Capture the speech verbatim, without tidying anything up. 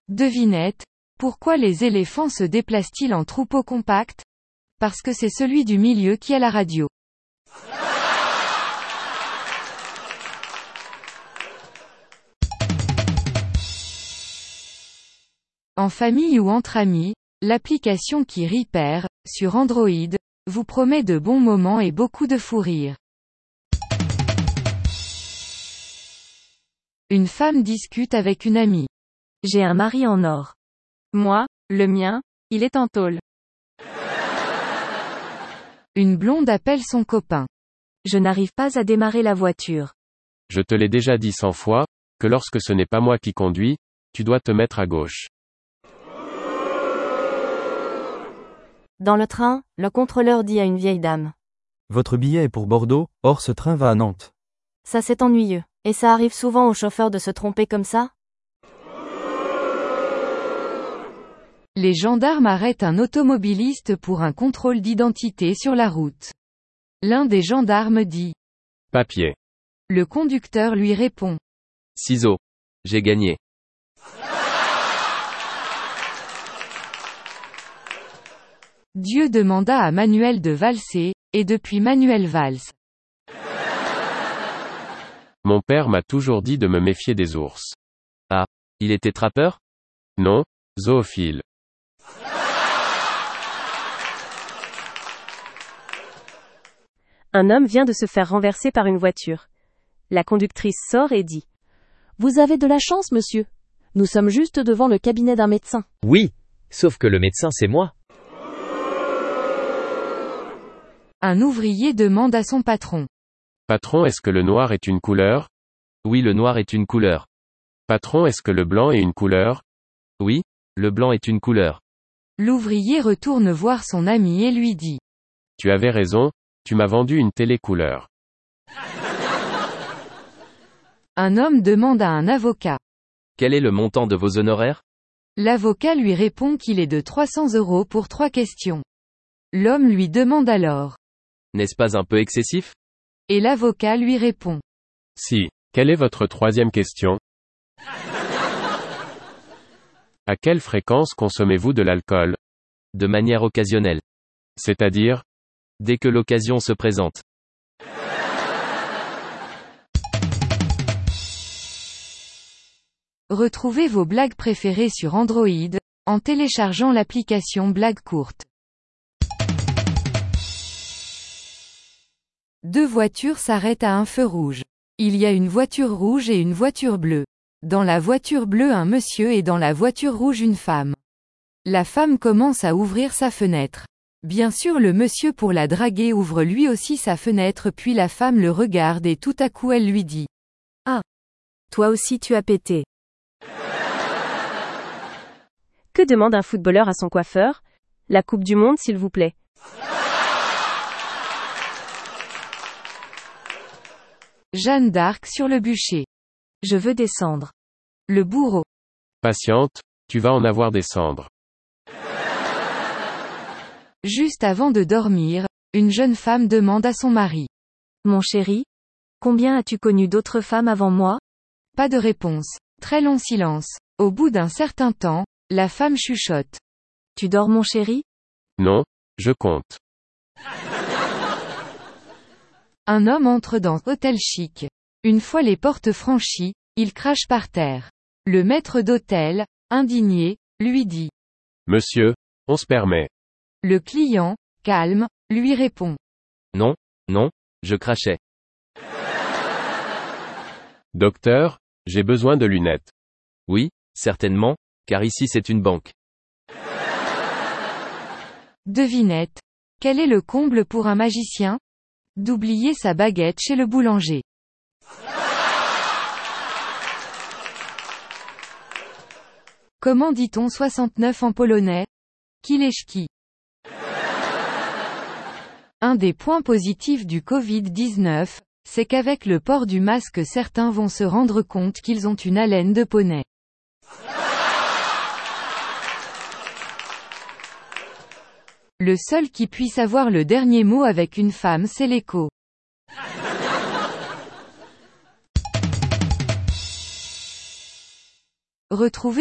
Devinette. Pourquoi les éléphants se déplacent-ils en troupeau compact? Parce que c'est celui du milieu qui a la radio. En famille ou entre amis, l'application qui rit perd, sur Android, vous promet de bons moments et beaucoup de fou rire. Une femme discute avec une amie. J'ai un mari en or. Moi, le mien, il est en tôle. Une blonde appelle son copain. Je n'arrive pas à démarrer la voiture. Je te l'ai déjà dit cent fois, que lorsque ce n'est pas moi qui conduis, tu dois te mettre à gauche. Dans le train, le contrôleur dit à une vieille dame. Votre billet est pour Bordeaux, or ce train va à Nantes. Ça c'est ennuyeux. Et ça arrive souvent aux chauffeurs de se tromper comme ça? Les gendarmes arrêtent un automobiliste pour un contrôle d'identité sur la route. L'un des gendarmes dit. Papier. Le conducteur lui répond. Ciseaux. J'ai gagné. Dieu demanda à Manuel de valser, et depuis Manuel valse. Mon père m'a toujours dit de me méfier des ours. Ah, il était trappeur? Non, zoophile. Un homme vient de se faire renverser par une voiture. La conductrice sort et dit. Vous avez de la chance, monsieur. Nous sommes juste devant le cabinet d'un médecin. Oui, sauf que le médecin c'est moi. Un ouvrier demande à son patron. Patron, est-ce que le noir est une couleur? Oui, le noir est une couleur. Patron, est-ce que le blanc est une couleur? Oui, le blanc est une couleur. L'ouvrier retourne voir son ami et lui dit. Tu avais raison, tu m'as vendu une télé couleur. Un homme demande à un avocat. Quel est le montant de vos honoraires? L'avocat lui répond qu'il est de trois cents euros pour trois questions. L'homme lui demande alors. N'est-ce pas un peu excessif? Et l'avocat lui répond. Si. Quelle est votre troisième question? À quelle fréquence consommez-vous de l'alcool? De manière occasionnelle. C'est-à-dire? Dès que l'occasion se présente. Retrouvez vos blagues préférées sur Android, en téléchargeant l'application Blagues courtes. Deux voitures s'arrêtent à un feu rouge. Il y a une voiture rouge et une voiture bleue. Dans la voiture bleue un monsieur et dans la voiture rouge une femme. La femme commence à ouvrir sa fenêtre. Bien sûr le monsieur pour la draguer ouvre lui aussi sa fenêtre puis la femme le regarde et tout à coup elle lui dit. Ah. Toi aussi tu as pété. Que demande un footballeur à son coiffeur? La Coupe du Monde s'il vous plaît. Jeanne d'Arc sur le bûcher. Je veux descendre. Le bourreau. Patiente, tu vas en avoir des cendres. Juste avant de dormir, une jeune femme demande à son mari. Mon chéri, combien as-tu connu d'autres femmes avant moi? Pas de réponse. Très long silence. Au bout d'un certain temps, la femme chuchote. Tu dors mon chéri? Non, je compte. Un homme entre dans un hôtel chic. Une fois les portes franchies, il crache par terre. Le maître d'hôtel, indigné, lui dit. Monsieur, on se permet. Le client, calme, lui répond. Non, non, je crachais. Docteur, j'ai besoin de lunettes. Oui, certainement, car ici c'est une banque. Devinette. Quel est le comble pour un magicien? D'oublier sa baguette chez le boulanger. Comment dit-on soixante-neuf en polonais? Kileszki. Un des points positifs du covid dix-neuf, c'est qu'avec le port du masque certains vont se rendre compte qu'ils ont une haleine de poney. Le seul qui puisse avoir le dernier mot avec une femme c'est l'écho. Retrouvez